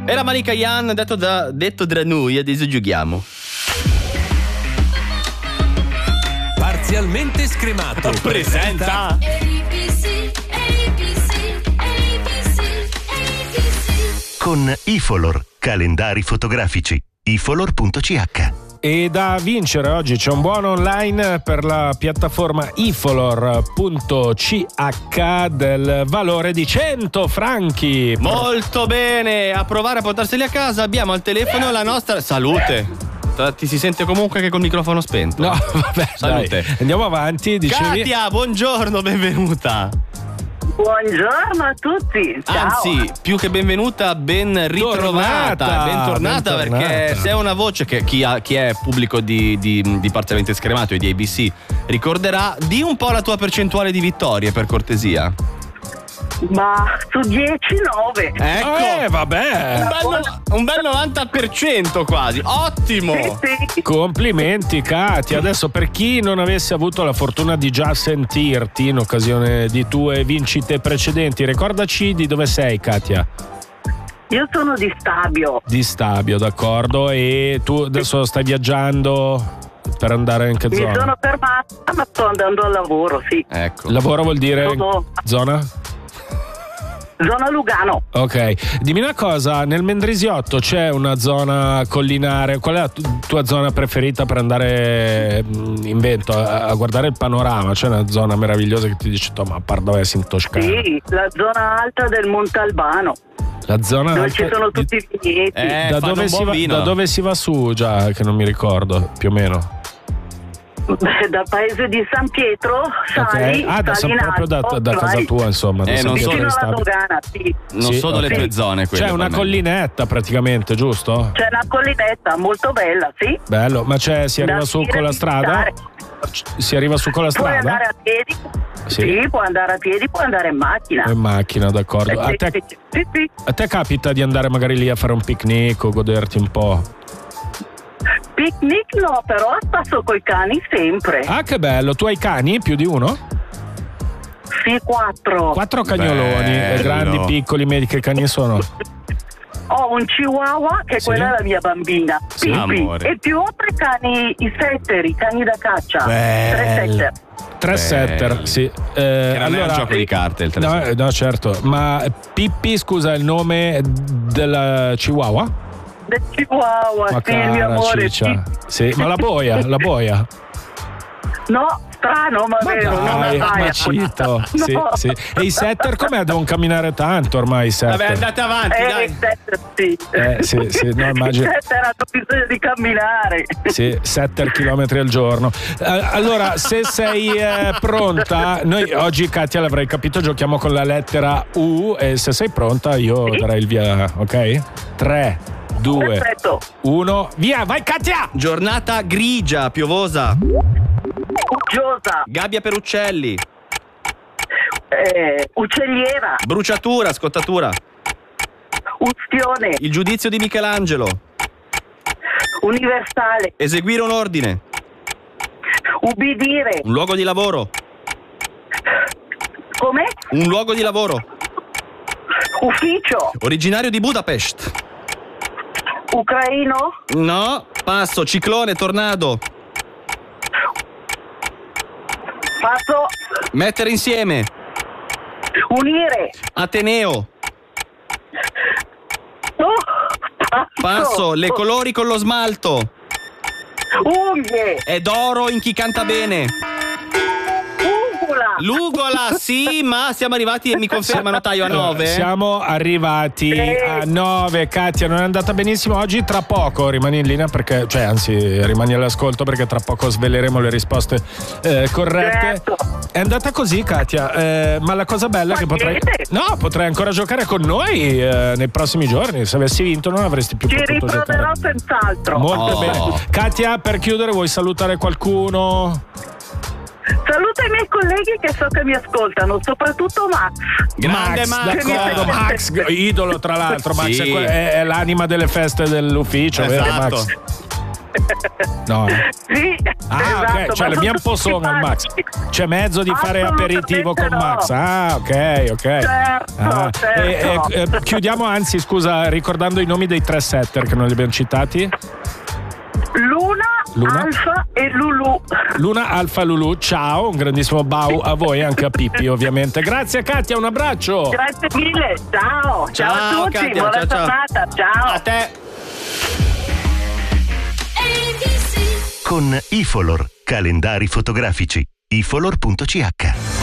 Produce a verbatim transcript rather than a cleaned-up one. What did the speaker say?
Era Malika Yan, detto da detto da noi, adesso giochiamo. Parzialmente scremato presenta A B C, A B C, A B C, A B C. Con Ifolor, calendari fotografici. ifolor punto c h. E da vincere oggi c'è un buono online per la piattaforma ifolor punto c h del valore di cento franchi. Molto bene, a provare a portarseli a casa abbiamo al telefono la nostra salute. Ti si sente comunque che col microfono spento? No, vabbè, salute. Dai. Andiamo avanti, dicevi. Katia, buongiorno, benvenuta. Buongiorno a tutti. Ciao. Anzi, più che benvenuta, ben ritrovata, Tornata, bentornata, bentornata. perché sei una voce che chi, ha, chi è pubblico di, di, di Parzialmente Scremato e di A B C ricorderà. Di un po' la tua percentuale di vittorie, per cortesia. Ma su dieci, nove. Ecco, Eh, vabbè. un, bel, un bel novanta per cento quasi, ottimo. Sì, sì. Complimenti Katia. Adesso, per chi non avesse avuto la fortuna di già sentirti in occasione di tue vincite precedenti, ricordaci di dove sei, Katia. Io sono di Stabio. Di Stabio, d'accordo. E tu adesso stai viaggiando per andare in che Mi zona? sono fermata, ma sto andando al lavoro, sì. Ecco. Lavoro vuol dire Sono- zona? Zona Lugano. Ok, dimmi una cosa, nel Mendrisiotto c'è una zona collinare, qual è la tu- tua zona preferita per andare mh, in vento a, a guardare il panorama? C'è una zona meravigliosa che ti dice, ma parda vai in Toscana. Sì, la zona alta del Montalbano, La zona dove alta ci sono di- tutti i vigneti. Eh, da, fanno dove un si buon va, vino. da dove si va su già, che non mi ricordo, più o meno. Beh, dal paese di San Pietro, sali, Ok. Ah, da, sali in proprio da, alto, da casa vai tua, insomma. da Eh, San non so Pietro vicino di alla Stabio. dogana, sì. Non Sì, sono le ok. tue zone quelle. C'è una per me. collinetta praticamente, giusto? C'è una collinetta molto bella, sì. Bello, ma c'è, si arriva Da su dire con la di strada? visitare. Si arriva su con la Puoi strada? andare a piedi, Sì. sì, puoi andare a piedi, puoi andare in macchina. In macchina, d'accordo. A Sì, te, sì, sì, sì. a te capita di andare magari lì a fare un picnic o goderti un po'? Picnic no, però passo coi cani sempre. Ah, che bello! Tu hai cani? Più di uno? Sì, quattro. Quattro cagnoloni, Bello. eh, grandi, piccoli, medi, che cani sono? Ho un chihuahua, che Sì. quella è la mia bambina, Sì. Pippi. Amore. E più ho tre cani, i setter, i cani da caccia. Bello. Tre setter. Tre Bello. setter, sì. Eh, Che non è un allora, gioco di carte il tre no, setter. eh, no, certo. Ma Pippi, scusa, è il nome del chihuahua? Del chihuahua, Ma sì, il mio cara amore. ciccia. Sì. Sì, ma la boia, la boia. No, strano, ma, Ma vero, non dai, la fai. ma cito. Sì, No. sì. E i setter com'è? Devono camminare tanto ormai i setter. Vabbè, andate avanti, Eh, dai. i setter, sì. Eh, sì, sì, no, immagino. I setter hanno bisogno di camminare. Sì, sette chilometri al giorno. Eh, allora, se sei eh, pronta, noi oggi, Katia, l'avrai capito, giochiamo con la lettera U e se sei pronta io Sì. darei il via, ok? tre, due, Perfetto. uno, via, vai Katia! Giornata grigia, piovosa. Uggiosa, Gabbia per uccelli. eh, uccelliera, Bruciatura, scottatura. ustione, Il giudizio di Michelangelo. universale, Eseguire un ordine. ubbidire, Un luogo di lavoro. come? Un luogo di lavoro. Ufficio, Originario di Budapest. ucraino, No, passo. Ciclone, tornado. passo, Mettere insieme. unire, Ateneo. oh, Passo. Le colori con lo smalto. unghie, Ed oro in chi canta bene. ungula, Lugola, sì, ma siamo arrivati e mi confermano taglio a nove. Siamo arrivati Sì. a nove, Katia, non è andata benissimo oggi, tra poco rimani in linea perché, cioè anzi rimani all'ascolto perché tra poco sveleremo le risposte eh, corrette. Certo. È andata così, Katia, eh, ma la cosa bella è che Ma potrai, niente. no, potrai ancora giocare con noi eh, nei prossimi giorni. Se avessi vinto non avresti più ci potuto riproverò giocare. senz'altro. Molto Oh. bene. Katia, per chiudere vuoi salutare qualcuno? Saluto i miei colleghi che so che mi ascoltano, soprattutto Max. Grande Max. d'accordo, Max, idolo tra l'altro, Max Sì. è, que- è- è l'anima delle feste dell'ufficio, vero Esatto. Max? No. Sì, Ah, esatto, ok, cioè ma le mie un po' sono sono al Max. simpatici. C'è mezzo di fare aperitivo con Assolutamente Max. Ah, ok, ok. Certo, Ah, certo. e- e- e chiudiamo, anzi, scusa, ricordando i nomi dei tre setter che non li abbiamo citati. Luna, Luna? Alfa e Lulu. Luna, Alfa, Lulu, ciao, un grandissimo bau a voi e anche a Pippi, ovviamente. Grazie Katia, un abbraccio. Grazie mille, ciao, ciao, Ciao, a tutti, Katia, buona ciao, ciao. giornata, ciao. A te. A B C. Con Ifolor, calendari fotografici. ifolor punto c h